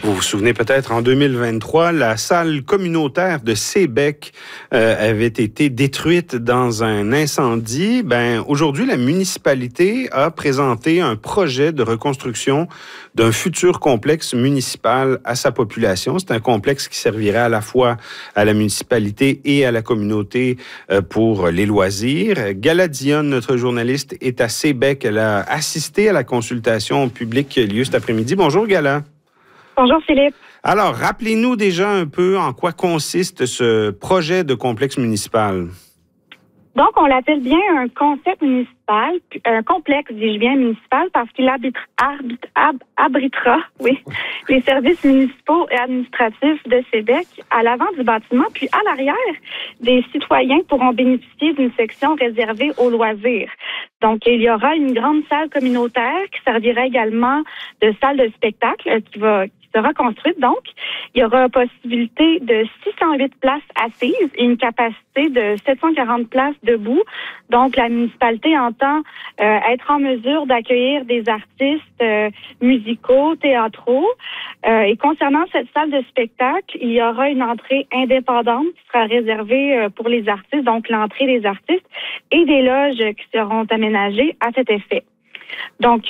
Vous vous souvenez peut-être, en 2023, la salle communautaire de Sébec avait été détruite dans un incendie. Aujourd'hui, la municipalité a présenté un projet de reconstruction d'un futur complexe municipal à sa population. C'est un complexe qui servirait à la fois à la municipalité et à la communauté pour les loisirs. Gala Dionne, notre journaliste, est à Sébec. Elle a assisté à la consultation publique qui a lieu cet après-midi. Bonjour, Gala. Bonjour Philippe. Alors, rappelez-nous déjà un peu en quoi consiste ce projet de complexe municipal. Donc, on l'appelle bien un concept municipal, un complexe, dis-je bien, municipal, parce qu'il abritera les services municipaux et administratifs de Sébec à l'avant du bâtiment, puis à l'arrière, des citoyens pourront bénéficier d'une section réservée aux loisirs. Donc, il y aura une grande salle communautaire qui servira également de salle de spectacle qui sera construite. Donc, il y aura possibilité de 608 places assises et une capacité de 740 places debout. Donc, la municipalité entend être en mesure d'accueillir des artistes musicaux, théâtraux. Et concernant cette salle de spectacle, il y aura une entrée indépendante qui sera réservée pour les artistes, donc l'entrée des artistes, et des loges qui seront aménagées à cet effet. Donc,